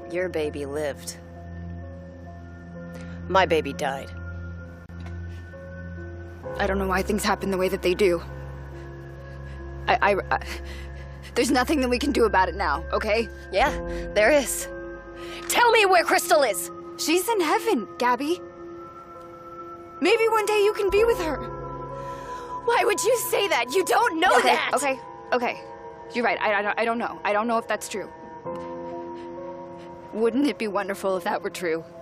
Your baby lived. My baby died. I don't know why things happen the way that they do. There's nothing that we can do about it now, okay? Yeah, there is. Tell me where Crystal is! She's in heaven, Gabby. Maybe one day you can be with her. Why would you say that? You don't know that! Okay. You're right, I don't know. I don't know if that's true. Wouldn't it be wonderful if that were true?